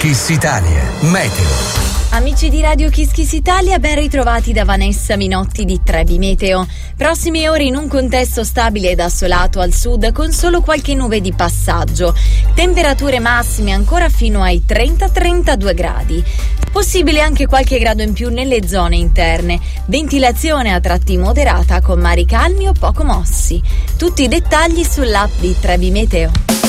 Kiss Italia. Meteo. Amici di Radio Kiss Italia, ben ritrovati da Vanessa Minotti di Trebi Meteo. Prossime ore in un contesto stabile ed assolato al sud con solo qualche nube di passaggio. Temperature massime ancora fino ai 30-32 gradi. Possibile anche qualche grado in più nelle zone interne. Ventilazione a tratti moderata con mari calmi o poco mossi. Tutti i dettagli sull'app di Trebi Meteo.